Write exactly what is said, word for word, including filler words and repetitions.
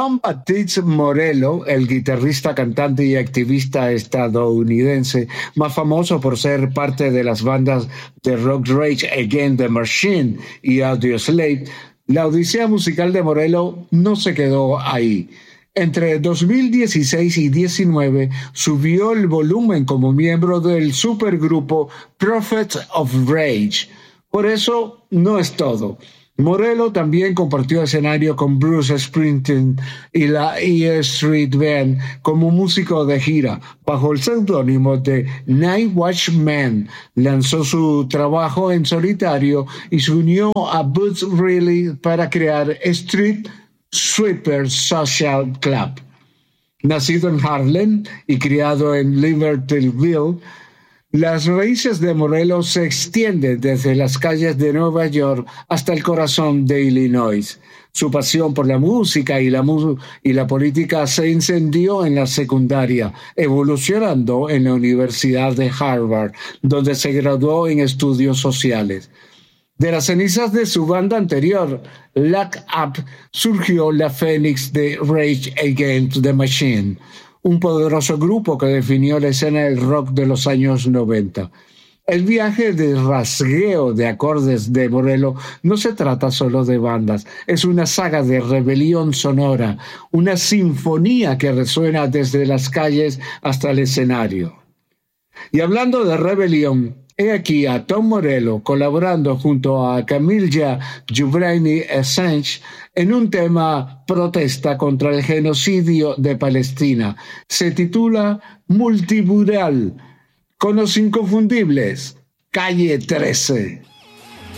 Tom Baptiste Morello, el guitarrista, cantante y activista estadounidense, más famoso por ser parte de las bandas de rock Rage Against the Machine y Audioslave, la odisea musical de Morello no se quedó ahí. Entre dos mil dieciséis y diecinueve subió el volumen como miembro del supergrupo Prophets of Rage. Por eso no es todo. Morello también compartió escenario con Bruce Springsteen y la E Street Band como músico de gira. Bajo el seudónimo de Night Watchman, lanzó su trabajo en solitario y se unió a Boots Riley para crear Street Sweeper Social Club. Nacido en Harlem y criado en Libertyville, las raíces de Morello se extienden desde las calles de Nueva York hasta el corazón de Illinois. Su pasión por la música y la, mu- y la política se incendió en la secundaria, evolucionando en la Universidad de Harvard, donde se graduó en estudios sociales. De las cenizas de su banda anterior, Lock Up, surgió la fénix de Rage Against the Machine, un poderoso grupo que definió la escena del rock de los años noventa. El viaje de rasgueo de acordes de Morello no se trata solo de bandas, es una saga de rebelión sonora, una sinfonía que resuena desde las calles hasta el escenario. Y hablando de rebelión, he aquí a Tom Morello colaborando junto a Camilla Giuliani Assange en un tema protesta contra el genocidio de Palestina. Se titula Multibural, con los inconfundibles Calle trece.